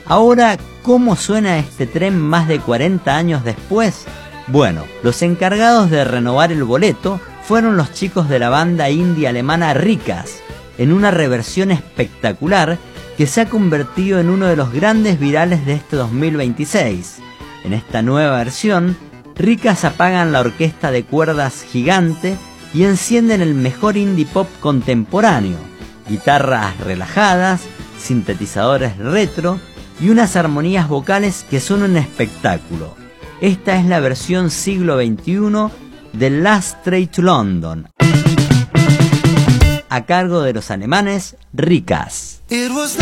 Ahora, ¿cómo suena este tren más de 40 años después? Bueno, los encargados de renovar el boleto fueron los chicos de la banda indie alemana Rikas, en una reversión espectacular que se ha convertido en uno de los grandes virales de este 2026. En esta nueva versión, Rikas apagan la orquesta de cuerdas gigante y encienden el mejor indie pop contemporáneo, guitarras relajadas, sintetizadores retro y unas armonías vocales que son un espectáculo. Esta es la versión siglo XXI de Last Train to London, a cargo de los alemanes Rikas.